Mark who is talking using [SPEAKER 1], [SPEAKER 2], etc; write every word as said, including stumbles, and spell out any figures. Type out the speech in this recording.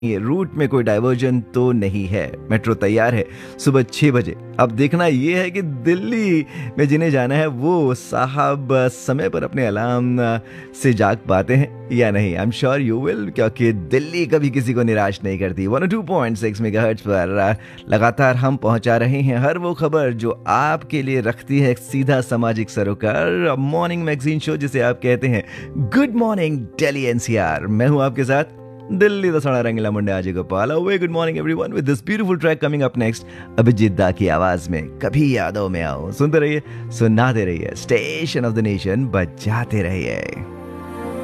[SPEAKER 1] ये रूट में कोई डाइवर्जन तो नहीं है। मेट्रो तैयार है सुबह छह बजे। अब देखना ये है कि दिल्ली में जिन्हें जाना है वो साहब समय पर अपने अलार्म से जाग पाते हैं या नहीं। I am sure you will, क्योंकि दिल्ली कभी किसी को निराश नहीं करती। One O two point six megahertz पर लगातार हम पहुंचा रहे हैं हर वो खबर जो आपके लिए रखती है सीधा सामाजिक सरोकार। मॉर्निंग मैगजीन शो जिसे आप कहते हैं गुड मॉर्निंग दिल्ली एनसीआर। मैं हूं आपके साथ दिल्ली दा साड़ा रंगीला मुंडा आज गोपाल। वे good morning everyone with this beautiful track coming up next Abhijit दा की आवाज में कभी यादों में आओ। सुनते रहिए, सुनाते रहिए, स्टेशन ऑफ द नेशन बजाते रहिए।